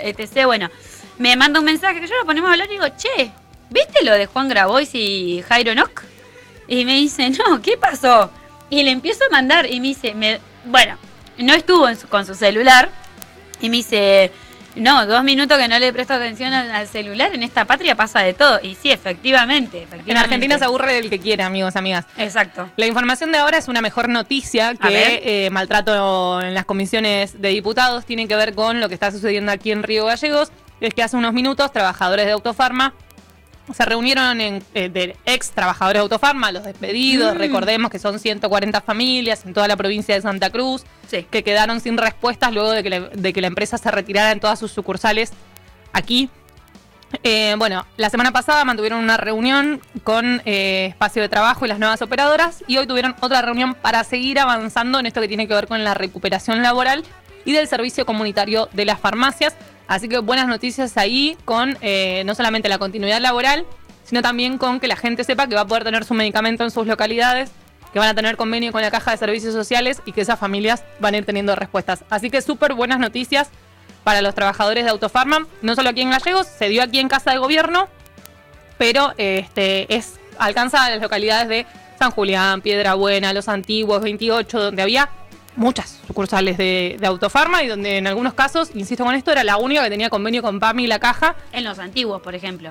etc. Bueno, me manda un mensaje que yo lo ponemos a hablar y digo, che, ¿viste lo de Juan Grabois y Jairo Nock? Y me dice, no, ¿qué pasó? Y le empiezo a mandar y me dice, bueno, no estuvo con su celular y me dice, no, 2 minutos que no le presto atención al celular, en esta patria pasa de todo. Y sí, efectivamente. En Argentina se aburre del que quiere, amigos, amigas. Exacto. La información de ahora es una mejor noticia que maltrato en las comisiones de diputados. Tiene que ver con lo que está sucediendo aquí en Río Gallegos. Es que hace unos minutos trabajadores de Autofarma se reunieron de ex trabajadores de Autofarma, los despedidos. Recordemos que son 140 familias en toda la provincia de Santa Cruz, que quedaron sin respuestas luego de que la empresa se retirara en todas sus sucursales aquí. Bueno, la semana pasada mantuvieron una reunión con Espacio de Trabajo y las nuevas operadoras, y hoy tuvieron otra reunión para seguir avanzando en esto que tiene que ver con la recuperación laboral y del servicio comunitario de las farmacias. Así que buenas noticias ahí con no solamente la continuidad laboral, sino también con que la gente sepa que va a poder tener su medicamento en sus localidades, que van a tener convenio con la Caja de Servicios Sociales y que esas familias van a ir teniendo respuestas. Así que súper buenas noticias para los trabajadores de Autofarma, no solo aquí en Gallegos, se dio aquí en Casa de Gobierno, pero alcanza a las localidades de San Julián, Piedrabuena, Los Antiguos, 28, donde había muchas sucursales de Autofarma y donde en algunos casos, insisto con esto, era la única que tenía convenio con PAMI y la Caja. En Los Antiguos, por ejemplo.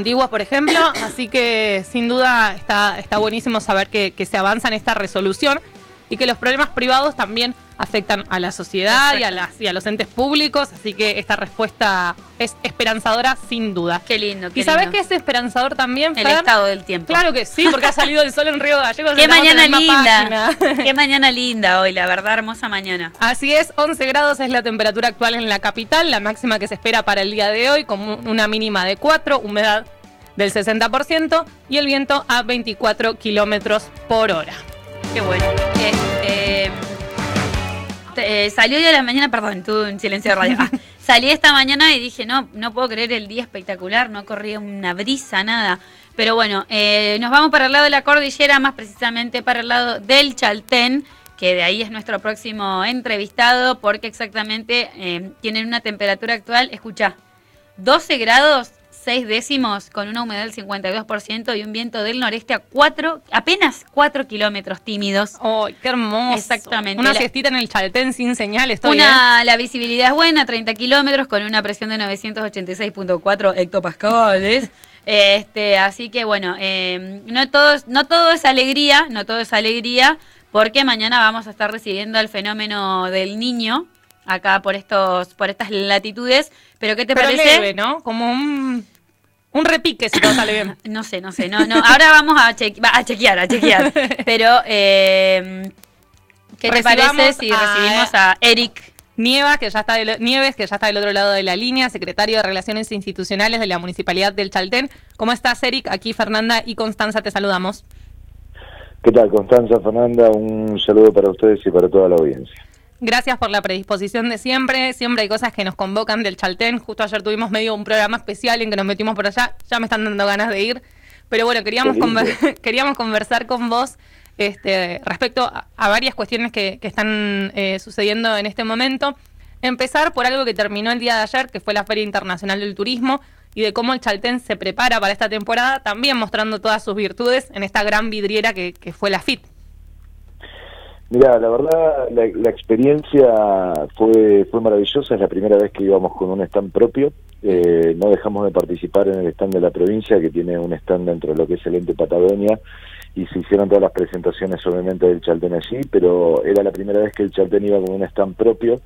Así que sin duda está buenísimo saber que se avanza en esta resolución y que los problemas privados también afectan a la sociedad y a los entes públicos, así que esta respuesta es esperanzadora sin duda. Qué lindo, ¿Y sabés qué es esperanzador también, Fer? El estado del tiempo. Claro que sí, porque ha salido el sol en Río Gallegos. Qué mañana linda. Qué mañana linda hoy, la verdad, hermosa mañana. Así es, 11 grados es la temperatura actual en la capital, la máxima que se espera para el día de hoy, con una mínima de 4, humedad del 60% y el viento a 24 kilómetros por hora. Qué bueno. Salió hoy a la mañana, perdón, tuve un silencio de radio. Salí esta mañana y dije, no puedo creer el día espectacular, no corría una brisa, nada. Pero bueno, nos vamos para el lado de la cordillera, más precisamente para el lado del Chaltén, que de ahí es nuestro próximo entrevistado, porque exactamente tienen una temperatura actual, escuchá, 12 grados 6 décimos, con una humedad del 52% y un viento del noreste a apenas 4 kilómetros tímidos. ¡Oh, qué hermoso! Exactamente. Una siestita en el Chaltén sin señal, La visibilidad es buena, 30 kilómetros, con una presión de 986.4 hectopascales. Así que bueno, no todo es alegría, porque mañana vamos a estar recibiendo el fenómeno del Niño acá por estas latitudes. Pero ¿qué te parece? Leve, ¿no? Como un repique, si todo sale bien. No sé. No. Ahora vamos a chequear. Pero, ¿qué te parece si recibimos a Eric Nieves, que ya está del otro lado de la línea, secretario de Relaciones Institucionales de la Municipalidad del Chaltén? ¿Cómo estás, Eric? Aquí Fernanda y Constanza te saludamos. ¿Qué tal, Constanza, Fernanda? Un saludo para ustedes y para toda la audiencia. Gracias por la predisposición de siempre. Siempre hay cosas que nos convocan del Chaltén. Justo ayer tuvimos un programa especial en que nos metimos por allá. Ya me están dando ganas de ir. Pero bueno, queríamos conversar con vos respecto a varias cuestiones que están sucediendo en este momento. Empezar por algo que terminó el día de ayer, que fue la Feria Internacional del Turismo, y de cómo el Chaltén se prepara para esta temporada, también mostrando todas sus virtudes en esta gran vidriera que fue la FIT. Mirá, la verdad, la experiencia fue maravillosa. Es la primera vez que íbamos con un stand propio. No dejamos de participar en el stand de la provincia, que tiene un stand dentro de lo que es el ente Patagonia, y se hicieron todas las presentaciones obviamente del Chaltén allí, pero era la primera vez que el Chaltén iba con un stand propio.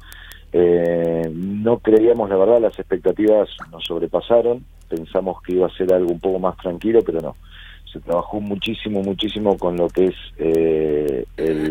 No creíamos, la verdad, las expectativas nos sobrepasaron. Pensamos que iba a ser algo un poco más tranquilo, pero no. Se trabajó muchísimo con lo que es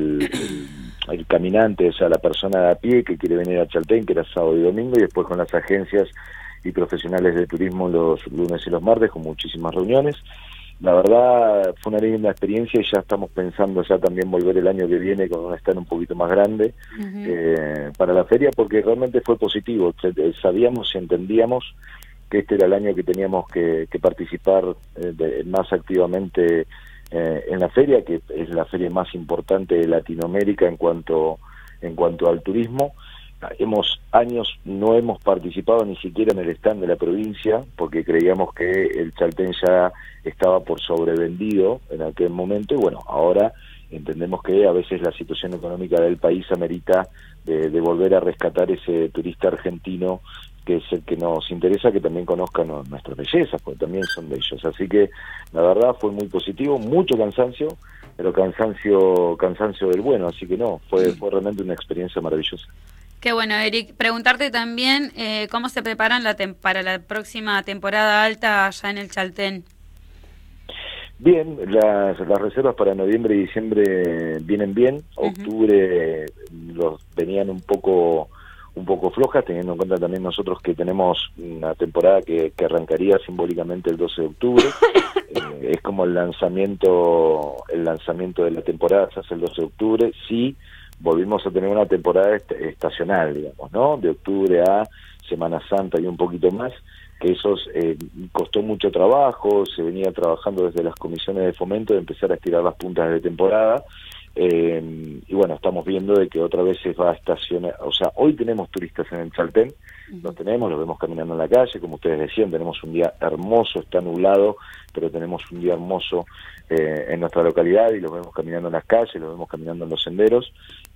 el caminante, o sea, la persona de a pie que quiere venir a Chaltén, que era sábado y domingo, y después con las agencias y profesionales de turismo los lunes y los martes, con muchísimas reuniones. La verdad, fue una linda experiencia y ya estamos pensando ya también volver el año que viene con un stand un poquito más grande para la feria, porque realmente fue positivo. Sabíamos y entendíamos que este era el año que teníamos que participar más activamente en la feria, que es la feria más importante de Latinoamérica en cuanto al turismo, no hemos participado ni siquiera en el stand de la provincia, porque creíamos que el Chaltén ya estaba por sobrevendido en aquel momento, y bueno, ahora entendemos que a veces la situación económica del país amerita de volver a rescatar ese turista argentino, que es el que nos interesa que también conozcan nuestras bellezas, porque también son bellos. Así que la verdad fue muy positivo, mucho cansancio, pero cansancio del bueno, así que fue realmente una experiencia maravillosa. Qué bueno, Eric. Preguntarte también cómo se preparan para la próxima temporada alta allá en el Chaltén. Bien, las reservas para noviembre y diciembre vienen bien. Octubre venían un poco flojas, teniendo en cuenta también nosotros que tenemos una temporada que arrancaría simbólicamente el 12 de octubre. Es como el lanzamiento de la temporada se hace el 12 de octubre. Sí, volvimos a tener una temporada estacional, digamos, ¿no? De octubre a Semana Santa y un poquito más, que eso costó mucho trabajo, se venía trabajando desde las comisiones de fomento de empezar a estirar las puntas de temporada, y bueno, estamos viendo de que otra vez se va a estacionar, o sea, hoy tenemos turistas en el Chaltén, los vemos caminando en la calle, como ustedes decían, tenemos un día hermoso, está nublado, pero tenemos un día hermoso en nuestra localidad y los vemos caminando en las calles, los vemos caminando en los senderos,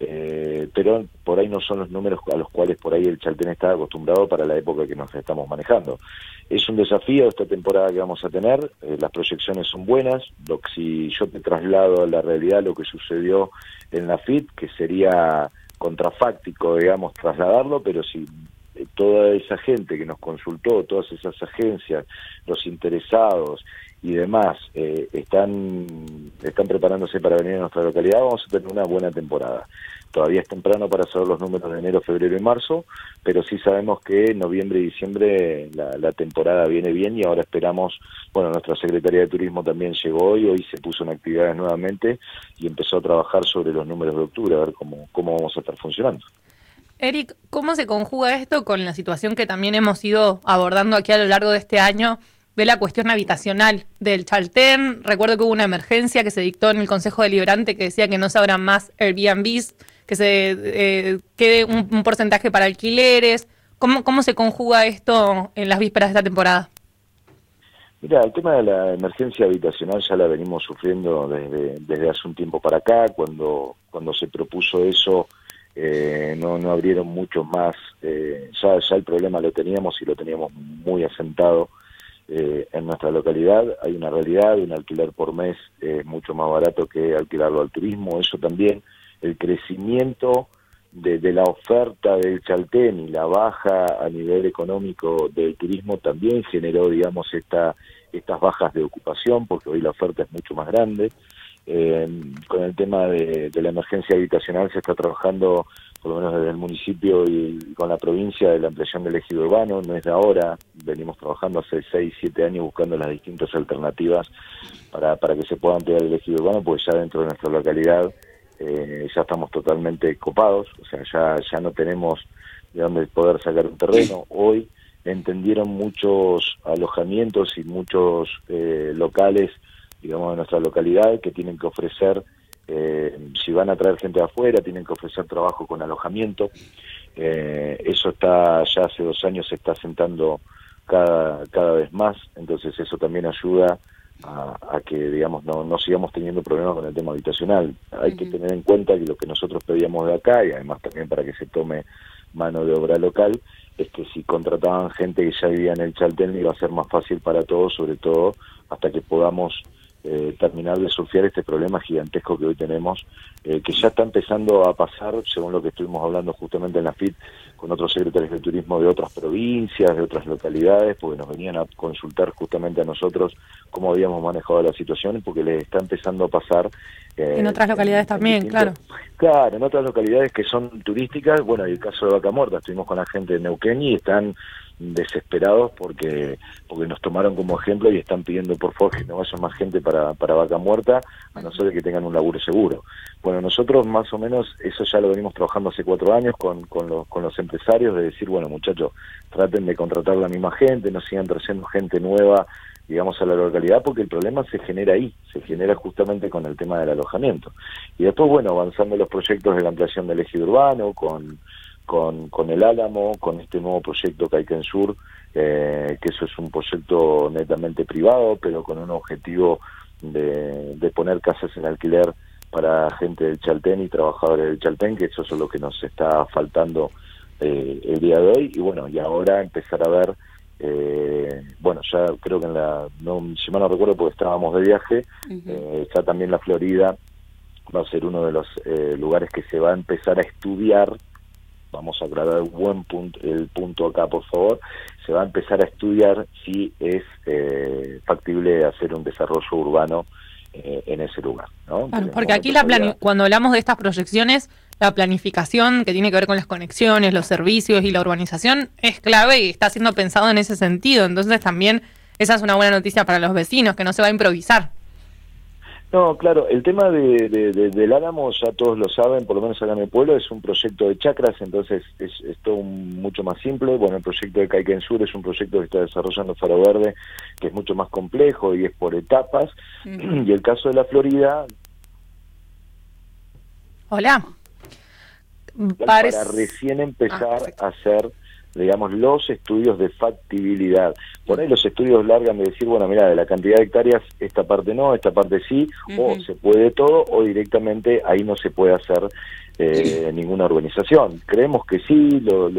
pero por ahí no son los números a los cuales por ahí el Chaltén está acostumbrado para la época que nos estamos manejando. Es un desafío esta temporada que vamos a tener, las proyecciones son buenas, si yo te traslado a la realidad lo que sucedió en la FIT, que sería contrafáctico, digamos, trasladarlo, pero si toda esa gente que nos consultó, todas esas agencias, los interesados y demás están preparándose para venir a nuestra localidad, vamos a tener una buena temporada. Todavía es temprano para saber los números de enero, febrero y marzo, pero sí sabemos que en noviembre y diciembre la temporada viene bien, y ahora esperamos, bueno, nuestra Secretaría de Turismo también llegó hoy se puso en actividades nuevamente y empezó a trabajar sobre los números de octubre, a ver cómo vamos a estar funcionando. Eric, ¿cómo se conjuga esto con la situación que también hemos ido abordando aquí a lo largo de este año de la cuestión habitacional del Chaltén? Recuerdo que hubo una emergencia que se dictó en el Consejo Deliberante que decía que no se abran más Airbnbs, que se quede un porcentaje para alquileres. ¿Cómo se conjuga esto en las vísperas de esta temporada? Mira, el tema de la emergencia habitacional ya la venimos sufriendo desde hace un tiempo para acá. Cuando se propuso eso, no abrieron muchos más. Ya el problema lo teníamos y lo teníamos muy asentado en nuestra localidad. Hay una realidad, un alquiler por mes es mucho más barato que alquilarlo al turismo. Eso también, el crecimiento de la oferta del Chaltén y la baja a nivel económico del turismo también generó, digamos, estas bajas de ocupación, porque hoy la oferta es mucho más grande. Con el tema de la emergencia habitacional se está trabajando, por lo menos desde el municipio y con la provincia, de la ampliación del ejido urbano. No es de ahora, venimos trabajando hace 6, 7 años buscando las distintas alternativas para que se pueda ampliar el ejido urbano, porque ya dentro de nuestra localidad ya estamos totalmente copados, o sea, ya no tenemos de dónde poder sacar un terreno. Hoy entendieron muchos alojamientos y muchos locales, digamos, de nuestra localidad, que tienen que ofrecer, si van a traer gente de afuera, tienen que ofrecer trabajo con alojamiento. Eso está, ya hace 2 años se está sentando cada vez más, entonces eso también ayuda a que, digamos, no sigamos teniendo problemas con el tema habitacional. Hay que tener en cuenta que lo que nosotros pedíamos de acá, y además también para que se tome mano de obra local, es que si contrataban gente que ya vivía en el Chaltén, iba a ser más fácil para todos, sobre todo hasta que podamos terminar de surfear este problema gigantesco que hoy tenemos, que ya está empezando a pasar, según lo que estuvimos hablando justamente en la FIT con otros secretarios de turismo de otras provincias, de otras localidades, porque nos venían a consultar justamente a nosotros cómo habíamos manejado la situación, porque les está empezando a pasar en otras localidades también, claro. Claro, en otras localidades que son turísticas. Bueno, el caso de Vaca Muerta, estuvimos con la gente de Neuquén y están desesperados porque nos tomaron como ejemplo y están pidiendo por favor que no vaya más gente para Vaca Muerta, a no ser que tengan un laburo seguro. Bueno, nosotros más o menos eso ya lo venimos trabajando hace 4 años con los empresarios, de decir, bueno, muchachos, traten de contratar la misma gente, no sigan trayendo gente nueva, digamos, a la localidad, porque el problema se genera ahí, se genera justamente con el tema del alojamiento. Y después, bueno, avanzando los proyectos de la ampliación del ejido urbano, con con el Álamo, con este nuevo proyecto Caiquén Sur, que eso es un proyecto netamente privado, pero con un objetivo de poner casas en alquiler para gente del Chaltén y trabajadores del Chaltén, que eso es lo que nos está faltando el día de hoy. Y bueno, y ahora empezar a ver, bueno, ya creo que si mal no recuerdo porque estábamos de viaje, ya también la Florida va a ser uno de los lugares que se va a empezar a estudiar. Vamos a aclarar el punto acá, por favor. Se va a empezar a estudiar si es factible hacer un desarrollo urbano en ese lugar, ¿no? Claro, porque aquí cuando hablamos de estas proyecciones, la planificación que tiene que ver con las conexiones, los servicios y la urbanización es clave y está siendo pensado en ese sentido. Entonces también esa es una buena noticia para los vecinos, que no se va a improvisar. No, claro, el tema del Álamo ya todos lo saben, por lo menos acá en el pueblo, es un proyecto de chacras, entonces es todo mucho más simple. Bueno, el proyecto de Caiquén Sur es un proyecto que está desarrollando Faro Verde, que es mucho más complejo y es por etapas. Y el caso de la Florida... Hola. Para recién empezar a hacer, digamos, los estudios de factibilidad. Por ahí los estudios largan de decir, bueno, mira, de la cantidad de hectáreas, esta parte no, esta parte sí, o se puede todo, o directamente ahí no se puede hacer ninguna urbanización. Creemos que sí,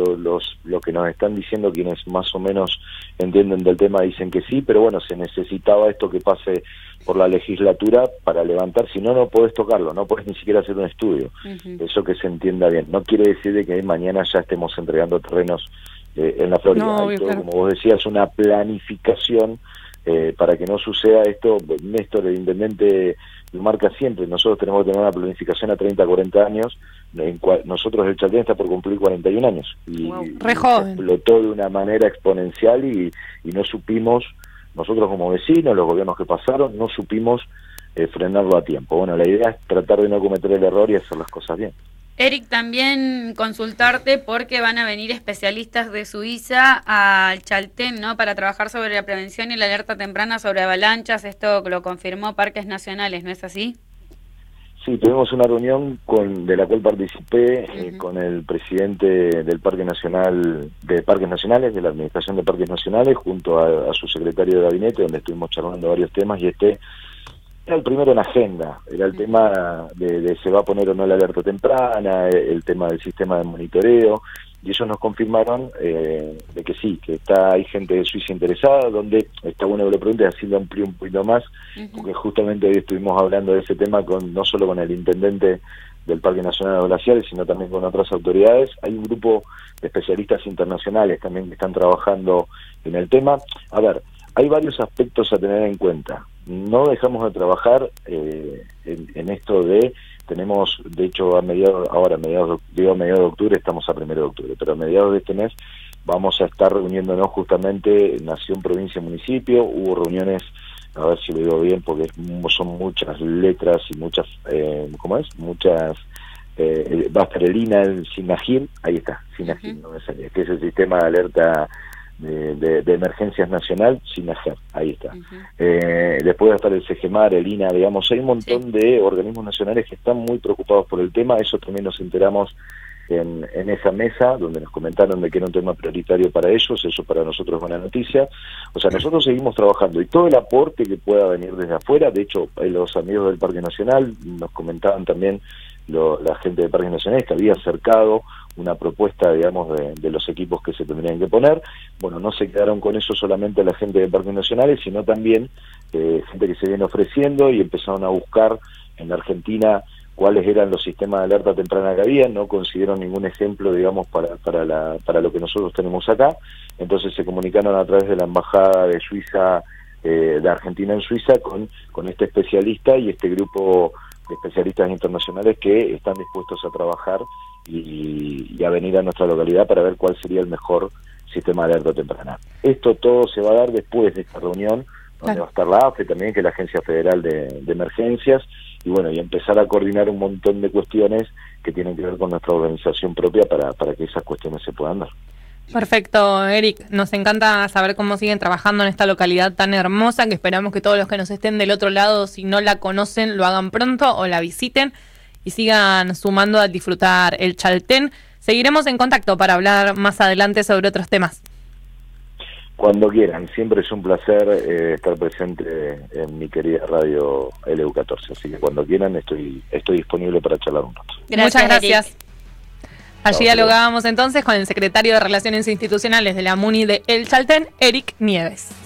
lo que nos están diciendo quienes más o menos entienden del tema dicen que sí, pero bueno, se necesitaba esto que pase por la legislatura para levantar, si no, no podés tocarlo, no podés ni siquiera hacer un estudio. Eso que se entienda bien. No quiere decir de que mañana ya estemos entregando terrenos en la Florida. No, Hay todo, claro, como vos decías, una planificación para que no suceda esto. Néstor, el intendente, lo marca siempre. Nosotros tenemos que tener una planificación a 30, 40 años. Nosotros, el Chaltén está por cumplir 41 años. Y explotó de una manera exponencial y no supimos, nosotros como vecinos, los gobiernos que pasaron, no supimos frenarlo a tiempo. Bueno, la idea es tratar de no cometer el error y hacer las cosas bien. Eric, también consultarte porque van a venir especialistas de Suiza al Chaltén, ¿no? Para trabajar sobre la prevención y la alerta temprana sobre avalanchas. Esto lo confirmó Parques Nacionales, ¿no es así? Sí, tuvimos una reunión de la cual participé con el presidente del Parque Nacional, de Parques Nacionales, de la Administración de Parques Nacionales, junto a su secretario de gabinete, donde estuvimos charlando varios temas, y era el primero en agenda, era el tema de se va a poner o no la alerta temprana, el tema del sistema de monitoreo, y ellos nos confirmaron de que sí, que hay gente de Suiza interesada, donde está bueno que lo preguntes, así lo amplío un poquito más, porque justamente hoy estuvimos hablando de ese tema no solo con el intendente del Parque Nacional de los Glaciares, sino también con otras autoridades. Hay un grupo de especialistas internacionales también que están trabajando en el tema. A ver, hay varios aspectos a tener en cuenta. No dejamos de trabajar en esto tenemos, de hecho, a mediados de octubre, estamos a 1 de octubre, pero a mediados de este mes vamos a estar reuniéndonos justamente Nación, Provincia y Municipio. Hubo reuniones, a ver si lo digo bien, porque son muchas letras y muchas, muchas, va a estar el INA, el SINAGIR, ahí está, SINAGIR, no me salía, que es el Sistema de Alerta de Emergencias Nacional, SINAGER, ahí está. Después va a estar el CEGEMAR, el INA, digamos, hay un montón de organismos nacionales que están muy preocupados por el tema. Eso también nos enteramos en esa mesa, donde nos comentaron de que era un tema prioritario para ellos. Eso para nosotros es buena noticia. O sea, nosotros seguimos trabajando, y todo el aporte que pueda venir desde afuera. De hecho, los amigos del Parque Nacional nos comentaban también, la gente del Parque Nacional, que había acercado una propuesta, digamos, de los equipos que se tendrían que poner. Bueno, no se quedaron con eso solamente la gente de Parques Nacionales, sino también gente que se viene ofreciendo, y empezaron a buscar en la Argentina cuáles eran los sistemas de alerta temprana que había. No consiguieron ningún ejemplo, digamos, para lo que nosotros tenemos acá. Entonces se comunicaron a través de la Embajada de Suiza, de Argentina en Suiza, con este especialista y este grupo de especialistas internacionales que están dispuestos a trabajar y a venir a nuestra localidad para ver cuál sería el mejor sistema de alerta temprana. Esto todo se va a dar después de esta reunión, donde va a estar la AFE también, que es la Agencia Federal de Emergencias, y bueno, y empezar a coordinar un montón de cuestiones que tienen que ver con nuestra organización propia para que esas cuestiones se puedan dar. Perfecto, Eric. Nos encanta saber cómo siguen trabajando en esta localidad tan hermosa, que esperamos que todos los que nos estén del otro lado, si no la conocen, lo hagan pronto o la visiten y sigan sumando a disfrutar el Chaltén. seguiremos en contacto para hablar más adelante sobre otros temas. Cuando quieran, siempre es un placer estar presente en mi querida radio LU14, así que cuando quieran estoy disponible para charlar un rato. Muchas gracias. Eric. Allí dialogábamos entonces con el secretario de Relaciones Institucionales de la MUNI de El Chaltén, Eric Nieves.